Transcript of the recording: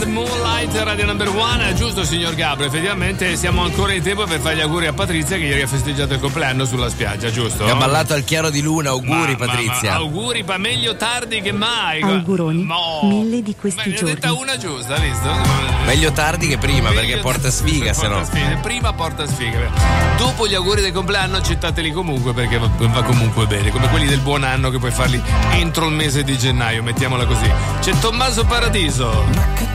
Moonlight, Radio Number One, giusto signor Gabro? Effettivamente siamo ancora in tempo per fare gli auguri a Patrizia che ieri ha festeggiato il compleanno sulla spiaggia, giusto? Ha ballato al chiaro di luna, auguri Patrizia. Auguri, ma meglio tardi che mai. Auguroni, mille di questi giorni. Ne ho detta una giusta, visto? Meglio tardi che prima, perché porta sfiga, se no. Prima porta sfiga. Dopo gli auguri del compleanno accettateli comunque, perché va comunque bene, come quelli del buon anno che puoi farli entro il mese di gennaio, mettiamola così. C'è Tommaso Paradiso.